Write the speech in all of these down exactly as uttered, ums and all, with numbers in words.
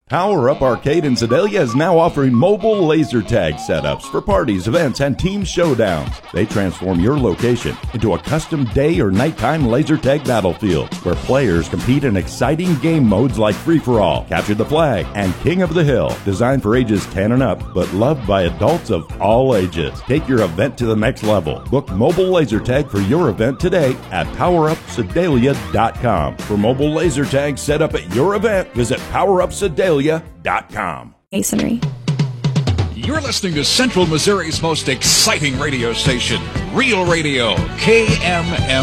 Power Up Arcade in Sedalia is now offering mobile laser tag setups for parties, events, and team showdowns. They transform your location into a custom day or nighttime laser tag battlefield where players compete in exciting game modes like Free-for-All, Capture the Flag, and King of the Hill. Designed for ages ten and up, but loved by adults of all ages. Take your event to the next level. Book mobile laser tag for your event today at power up sedalia dot com. For mobile laser tag set up at your event, visit power up sedalia dot com. Masonry. You're listening to Central Missouri's most exciting radio station, Real Radio, K M M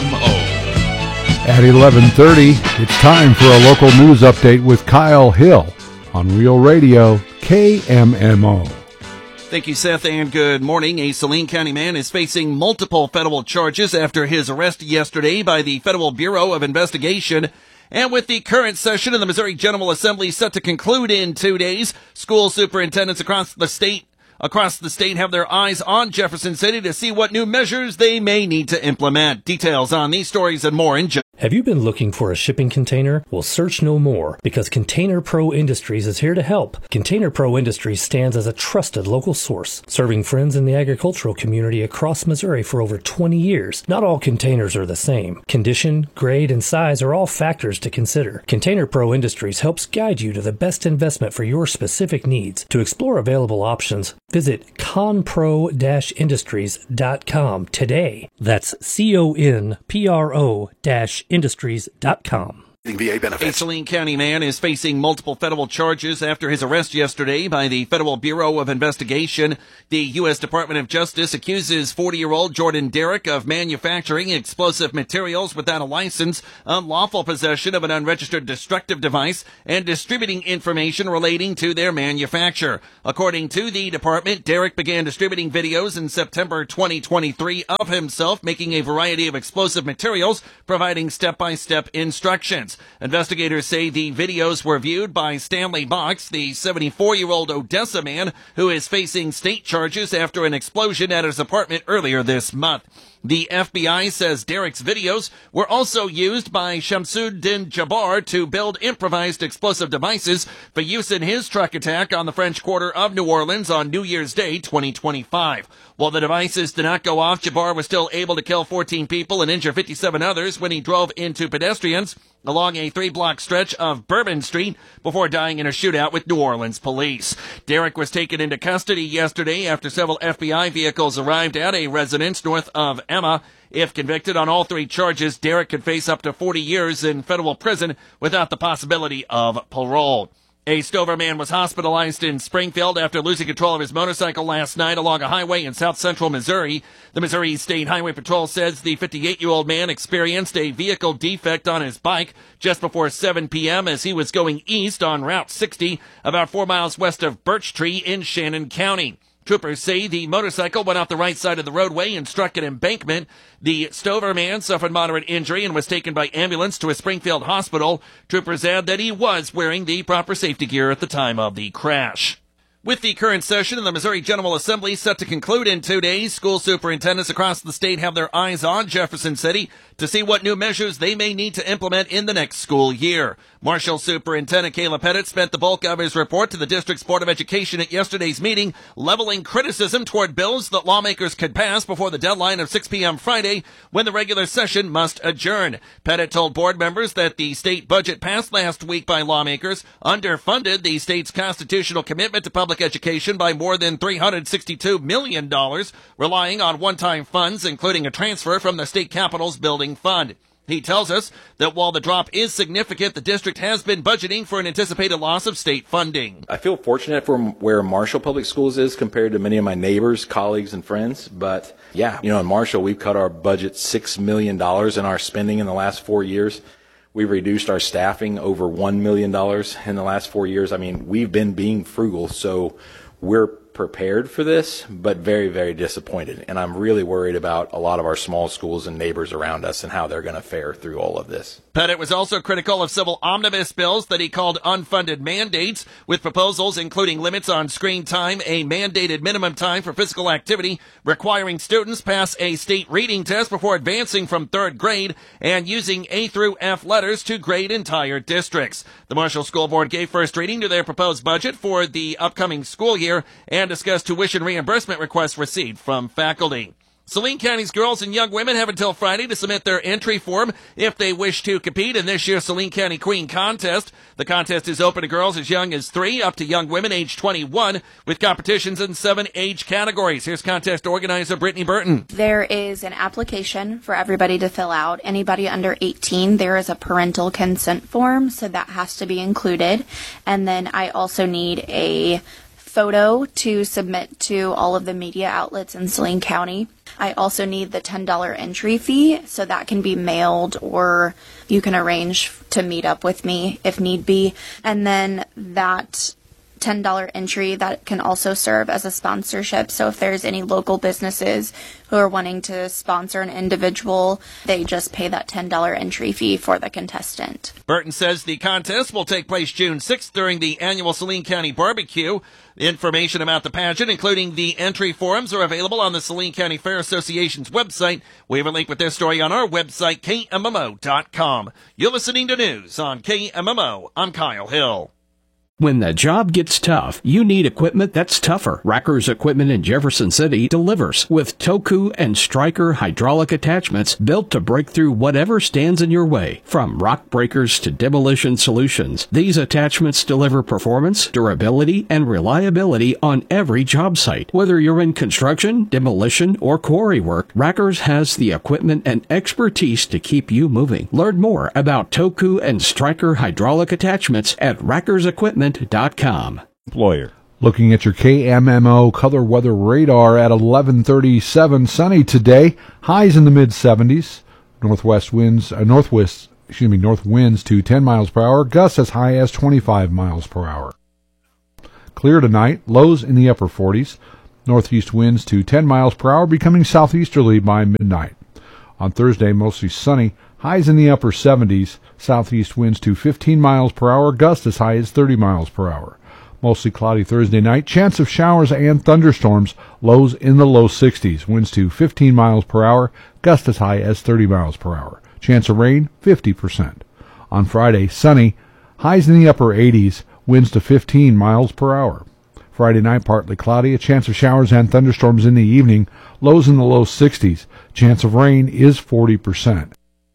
O. At eleven thirty, it's time for a local news update with Kyle Hill on Real Radio, K M M O. Thank you, Seth, and good morning. A Saline County man is facing multiple federal charges after his arrest yesterday by the Federal Bureau of Investigation. And with the current session of the Missouri General Assembly set to conclude in two days, school superintendents across the state across the state have their eyes on Jefferson City to see what new measures they may need to implement. Details on these stories and more in just Have you been looking for a shipping container? Well, search no more, because Container Pro Industries is here to help. Container Pro Industries stands as a trusted local source, serving friends in the agricultural community across Missouri for over twenty years. Not all containers are the same. Condition, grade, and size are all factors to consider. Container Pro Industries helps guide you to the best investment for your specific needs. To explore available options, visit conpro dash industries dot com today. That's C O N P R O dash industries dot com. V A benefits. A Saline County man is facing multiple federal charges after his arrest yesterday by the Federal Bureau of Investigation. The U S Department of Justice accuses forty-year-old Jordan Derrick of manufacturing explosive materials without a license, unlawful possession of an unregistered destructive device, and distributing information relating to their manufacture. According to the department, Derrick began distributing videos in September twenty twenty-three of himself making a variety of explosive materials, providing step-by-step instructions. Investigators say the videos were viewed by Stanley Box, the seventy-four-year-old Odessa man who is facing state charges after an explosion at his apartment earlier this month. The F B I says Derrick's videos were also used by Shamsuddin Jabbar to build improvised explosive devices for use in his truck attack on the French Quarter of New Orleans on New Year's Day twenty twenty-five. While the devices did not go off, Jabbar was still able to kill fourteen people and injure fifty-seven others when he drove into pedestrians along a three-block stretch of Bourbon Street before dying in a shootout with New Orleans police. Derrick was taken into custody yesterday after several F B I vehicles arrived at a residence north of Emma. If convicted on all three charges, Derrick could face up to forty years in federal prison without the possibility of parole. A Stover man was hospitalized in Springfield after losing control of his motorcycle last night along a highway in south central Missouri. The Missouri State Highway Patrol says the fifty-eight-year-old man experienced a vehicle defect on his bike just before seven p.m. as he was going east on Route sixty, about four miles west of Birch Tree in Shannon County. Troopers say the motorcycle went off the right side of the roadway and struck an embankment. The Stover man suffered moderate injury and was taken by ambulance to a Springfield hospital. Troopers add that he was wearing the proper safety gear at the time of the crash. With the current session of the Missouri General Assembly set to conclude in two days, school superintendents across the state have their eyes on Jefferson City to see what new measures they may need to implement in the next school year. Marshall Superintendent Caleb Pettit spent the bulk of his report to the district's Board of Education at yesterday's meeting, leveling criticism toward bills that lawmakers could pass before the deadline of six p.m. Friday, when the regular session must adjourn. Pettit told board members that the state budget passed last week by lawmakers underfunded the state's constitutional commitment to public education by more than three hundred sixty-two million dollars, relying on one-time funds, including a transfer from the state capitol's building fund. He tells us that while the drop is significant, the district has been budgeting for an anticipated loss of state funding. I feel fortunate for where Marshall Public Schools is compared to many of my neighbors, colleagues, and friends. But yeah, you know, in Marshall, we've cut our budget six million dollars in our spending in the last four years. We've reduced our staffing over one million dollars in the last four years. I mean, we've been being frugal, so we're prepared for this, but very, very disappointed. And I'm really worried about a lot of our small schools and neighbors around us and how they're going to fare through all of this. Pettit was also critical of several omnibus bills that he called unfunded mandates, with proposals including limits on screen time, a mandated minimum time for physical activity, requiring students pass a state reading test before advancing from third grade, and using A through F letters to grade entire districts. The Marshall School Board gave first reading to their proposed budget for the upcoming school year and discussed tuition reimbursement requests received from faculty. Saline County's girls and young women have until Friday to submit their entry form if they wish to compete in this year's Saline County Queen Contest. The contest is open to girls as young as three up to young women age twenty-one, with competitions in seven age categories. Here's contest organizer Brittany Burton. There is an application for everybody to fill out. Anybody under eighteen, there is a parental consent form, so that has to be included. And then I also need a photo to submit to all of the media outlets in Saline County. I also need the ten dollars entry fee, so that can be mailed or you can arrange to meet up with me if need be. And then that ten dollars entry, that can also serve as a sponsorship. So if there's any local businesses who are wanting to sponsor an individual, they just pay that ten dollars entry fee for the contestant. Burton says the contest will take place June sixth during the annual Saline County Barbecue. Information about the pageant, including the entry forms, are available on the Saline County Fair Association's website. We have a link with this story on our website, K M M O dot com. You're listening to news on K M M O. I'm Kyle Hill. When the job gets tough, you need equipment that's tougher. Racker's Equipment in Jefferson City delivers with Toku and Stryker hydraulic attachments built to break through whatever stands in your way. From rock breakers to demolition solutions, these attachments deliver performance, durability, and reliability on every job site. Whether you're in construction, demolition, or quarry work, Racker's has the equipment and expertise to keep you moving. Learn more about Toku and Stryker hydraulic attachments at Racker's Equipment dot com. Employer. Looking at your K M M O color weather radar at eleven thirty-seven, sunny today, highs in the mid seventies, northwest winds, uh, northwest, excuse me, north winds to ten miles per hour, gusts as high as twenty-five miles per hour. Clear tonight, lows in the upper forties, northeast winds to ten miles per hour, becoming southeasterly by midnight. On Thursday, mostly sunny, highs in the upper seventies, southeast winds to fifteen miles per hour, gusts as high as thirty miles per hour. Mostly cloudy Thursday night, chance of showers and thunderstorms, lows in the low sixties, winds to fifteen miles per hour, gusts as high as thirty miles per hour. Chance of rain, fifty percent. On Friday, sunny, highs in the upper eighties, winds to fifteen miles per hour. Friday night, partly cloudy, a chance of showers and thunderstorms in the evening, lows in the low sixties, chance of rain is forty percent.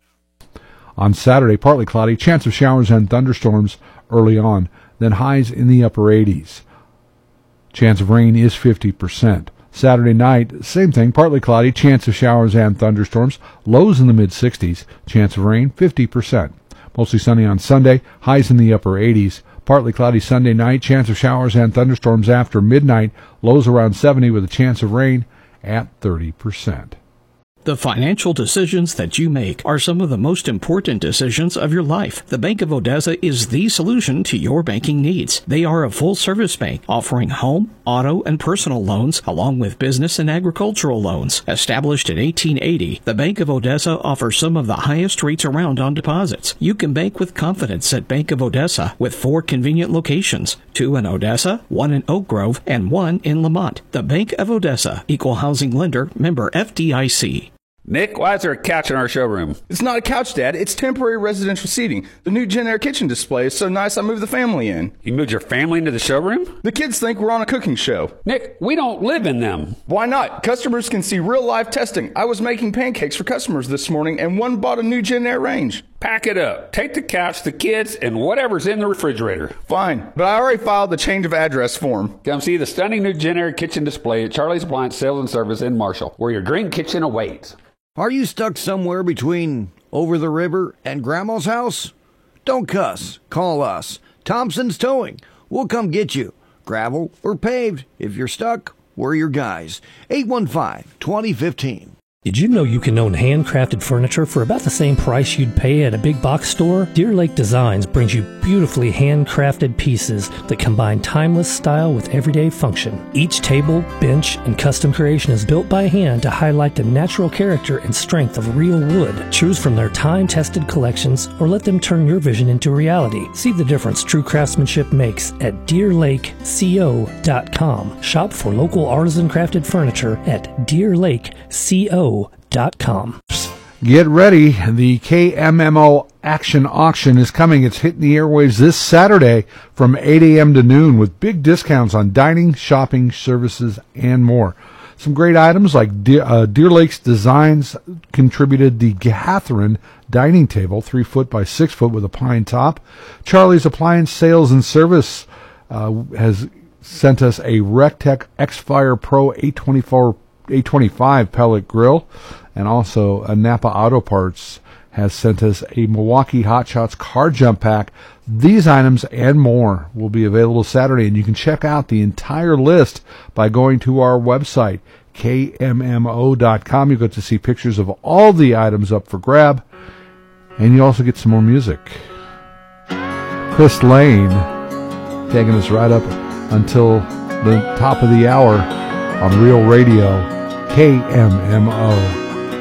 On Saturday, partly cloudy, chance of showers and thunderstorms early on, then highs in the upper eighties. Chance of rain is fifty percent. Saturday night, same thing, partly cloudy, chance of showers and thunderstorms, lows in the mid sixties, chance of rain fifty percent. Mostly sunny on Sunday, highs in the upper eighties. Partly cloudy Sunday night, chance of showers and thunderstorms after midnight, lows around seventy with a chance of rain at thirty percent. The financial decisions that you make are some of the most important decisions of your life. The Bank of Odessa is the solution to your banking needs. They are a full-service bank offering home, auto, and personal loans, along with business and agricultural loans. Established in eighteen eighty, the Bank of Odessa offers some of the highest rates around on deposits. You can bank with confidence at Bank of Odessa with four convenient locations, two in Odessa, one in Oak Grove, and one in Lamont. The Bank of Odessa, Equal Housing Lender, member F D I C. Nick, why is there a couch in our showroom? It's not a couch, Dad. It's temporary residential seating. The new Gen Air kitchen display is so nice I moved the family in. You moved your family into the showroom? The kids think we're on a cooking show. Nick, we don't live in them. Why not? Customers can see real-life testing. I was making pancakes for customers this morning, and one bought a new Gen Air range. Pack it up. Take the couch, the kids, and whatever's in the refrigerator. Fine, but I already filed the change of address form. Come see the stunning new Gen Air kitchen display at Charlie's Appliance Sales and Service in Marshall, where your dream kitchen awaits. Are you stuck somewhere between over the river and Grandma's house? Don't cuss. Call us. Thompson's Towing. We'll come get you. Gravel or paved. If you're stuck, we're your guys. eight one five, two oh one five. Did you know you can own handcrafted furniture for about the same price you'd pay at a big box store? Deer Lake Designs brings you beautifully handcrafted pieces that combine timeless style with everyday function. Each table, bench, and custom creation is built by hand to highlight the natural character and strength of real wood. Choose from their time-tested collections or let them turn your vision into reality. See the difference true craftsmanship makes at deer lake co dot com. Shop for local artisan crafted furniture at deer lake co dot com. Get ready. The K M M O Action Auction is coming. It's hitting the airwaves this Saturday from eight a.m. to noon with big discounts on dining, shopping, services, and more. Some great items like Deer, uh, Deer Lake's Designs contributed the Catherine dining table, three foot by six foot with a pine top. Charlie's Appliance Sales and Service uh, has sent us a Rectech X-Fire Pro eight twenty-four eight twenty-five pellet grill, and also a Napa Auto Parts has sent us a Milwaukee Hot Shots car jump pack. These items and more will be available Saturday, and you can check out the entire list by going to our website, K M M O dot com. You get to see pictures of all the items up for grab, and you also get some more music. Chris Lane taking us right up until the top of the hour on Real Radio, K M M O.